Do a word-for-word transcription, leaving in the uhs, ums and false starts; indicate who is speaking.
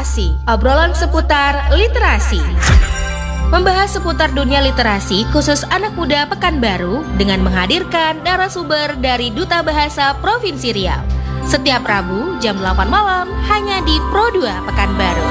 Speaker 1: Literasi, obrolan seputar literasi. Membahas seputar dunia literasi khusus anak muda Pekanbaru dengan menghadirkan narasumber dari Duta Bahasa Provinsi Riau. Setiap Rabu jam delapan malam hanya di Pro dua Pekanbaru.